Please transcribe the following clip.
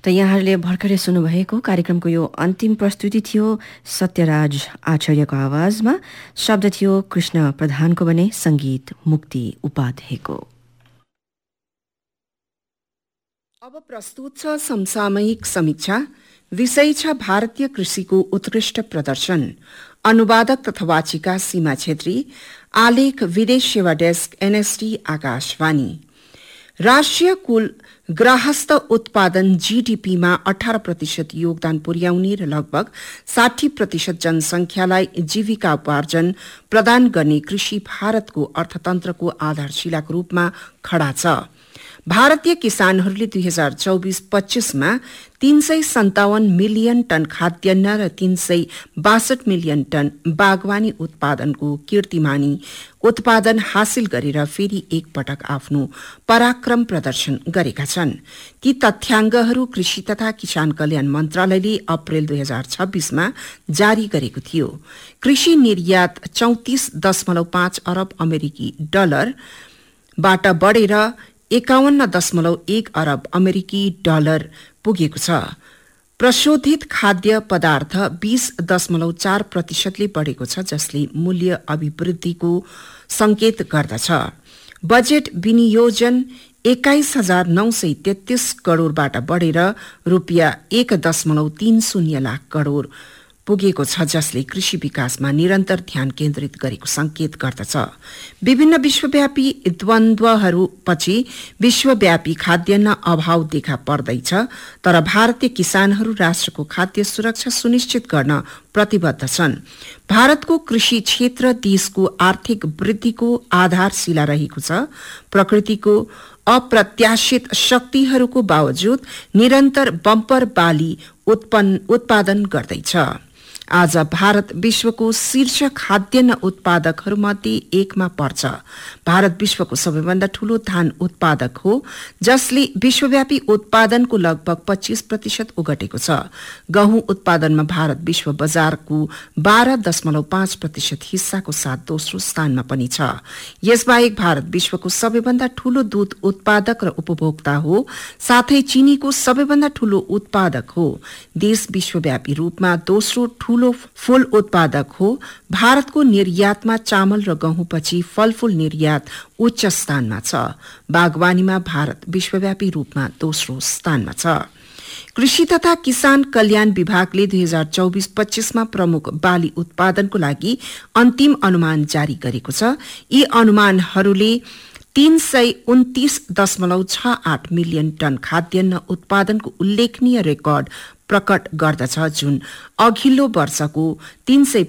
त यहाँहरूले भर्खरै सुन्नुभएको कार्यक्रमको यो अन्तिम प्रस्तुति थियो सत्यराज आचार्यको आवाजमा। शब्द थियो कृष्ण प्रधानको भने, संगीत मुक्ति उपाध्यायको। अब प्रस्तुत छ समसामयिक समीक्षा। विषय छ भारतीय कृषिको उत्कृष्ट प्रदर्शन। अनुवादक तथा वाचिका सीमा छेत्री। आलेख विदेश सेवा डेस्क, एनएसडी, आकाशवाणी। राष्ट्रिय कुल गृहस्थ उत्पादन जीडीपीमा 18% योगदान पुर्याउने र लगभग 60% जनसंख्यालाई जीविका उपार्जन प्रदान गर्ने कृषि भारतको अर्थतन्त्रको आधारशिलाको रूपमा खडा छ। भारतीय किसानहरूले 2024-25 मा 357 मिलियन टन खाद्यान्न र 362 मिलियन टन बागवानी उत्पादनको कीर्तिमानी उत्पादन हासिल गरेर फेरि एक पटक आफ्नो पराक्रम प्रदर्शन गरेका छन्। ती तथ्याङ्कहरू कृषि तथा किसान कल्याण मन्त्रालयले अप्रेल 2026 मा जारी गरेको थियो। कृषि निर्यात 34.5 अरब अमेरिकी डलरबाट बढेर 51.1 अरब अमेरिकी डलर पुगेको छ। प्रशोधित खाद्य पदार्थ 20.4% बढेको छ, जसले मूल्य अभिवृद्धिको संकेत गर्दछ। बजेट विनियोजन 21,933 करोड़बाट बढेर रुपियाँ 1.30 लाख करोड़ पुगेको छ, जसले कृषि विकासमा निरन्तर ध्यान केन्द्रित गरेको संकेत गर्दछ। विभिन्न विश्वव्यापी द्वन्द्वहरूपछि विश्वव्यापी खाद्यान्न अभाव देखा पर्दैछ, तर भारतीय किसानहरू राष्ट्रको खाद्य सुरक्षा सुनिश्चित गर्न प्रतिबद्ध छन्। भारतको कृषि क्षेत्र देशको आर्थिक वृद्धिको आधारशिला रहेको छ। प्रकृतिको अप्रत्याशित शक्तिहरूको बावजुद निरन्तर बम्पर बाली उत्पादन गर्दैछ। आज भारत विश्वको शीर्ष खाद्यान्न उत्पादकहरूमध्ये एकमा पर्छ। भारत विश्वको सबैभन्दा ठूलो धान उत्पादक हो, जसले विश्वव्यापी उत्पादनको लगभग 25% ओगटेको छ। गहुँ उत्पादनमा भारत विश्व बजारको 12.5% हिस्साको साथ दोस्रो स्थानमा पनि छ। यसबाहेक भारत विश्वको सबैभन्दा ठूलो दूध उत्पादक र उपभोक्ता हो, साथै चीनीको सबैभन्दा ठूलो उत्पादक हो। देश विश्वव्यापी रूपमा दोस्रो ठूलो फूल उत्पादक हो। भारतको निर्यातमा चामल र गहुँपछि फलफूल निर्यात उच्च स्थानमा छ। बागवानीमा भारत विश्वव्यापी रूपमा दोस्रो स्थानमा छ। कृषि तथा किसान कल्याण विभागले 2024-25 मा प्रमुख बाली उत्पादनको लागि अन्तिम अनुमान जारी गरेको छ। यी अनुमानहरूले 329.68 मिलियन टन खाद्यान्न उत्पादनको उल्लेखनीय रेकर्ड प्रकट गर्दछ, जुन अघिल्लो वर्षको